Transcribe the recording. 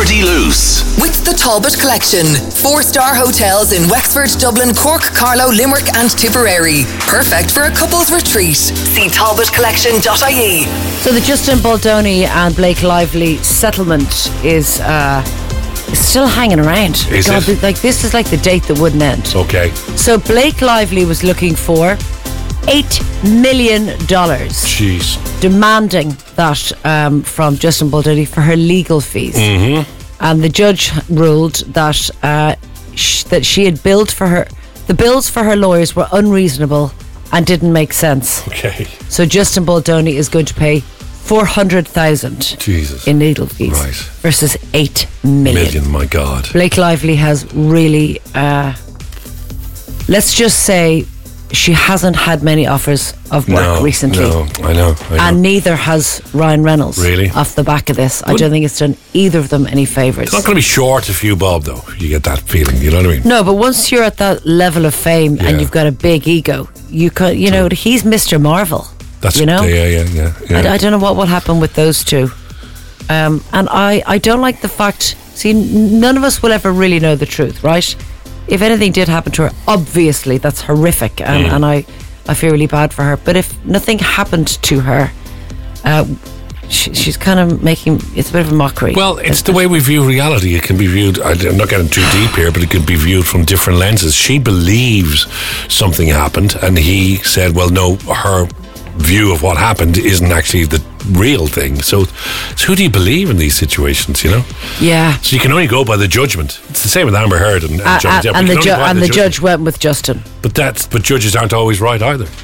Liberty Loose. With the Talbot Collection. 4-star hotels in Wexford, Dublin, Cork, Carlow, Limerick and Tipperary. Perfect for a couple's retreat. See talbotcollection.ie. So the Justin Baldoni and Blake Lively settlement is still hanging around. Is it? Like, this is like the date that wouldn't end. Okay. So Blake Lively was looking for $8 million. Jeez. Demanding that from Justin Baldoni for her legal fees. Mm-hmm. And the judge ruled that that she had billed for her. The bills for her lawyers were unreasonable and didn't make sense. Okay. So Justin Baldoni is going to pay $400,000 Jesus. in legal fees, Right. versus $8 million. My God. Blake Lively has really, let's just say, she hasn't had many offers of work recently. No, I know. And neither has Ryan Reynolds. Really? Off the back of this. I don't think it's done either of them any favours. It's not going to be short a few bob, though. You get that feeling, you know what I mean? No, but once you're at that level of fame and you've got a big ego, you can, you know, he's Mr. Marvel. That's, you know? Yeah. I don't know what will happen with those two. And I don't like the fact, see, none of us will ever really know the truth, right? If anything did happen to her, obviously that's horrific, and I feel really bad for her. But if nothing happened to her, she's kind of making, it's a bit of a mockery. Well, it's the way we view reality. It can be viewed, I'm not getting too deep here, but it could be viewed from different lenses. She believes something happened, and he said, well, no, her view of what happened isn't actually the real thing. So who do you believe in these situations, you know? Yeah. So you can only go by the judgment. It's the same with Amber Heard and Johnny Depp. And the judge went with Justin. But judges aren't always right either.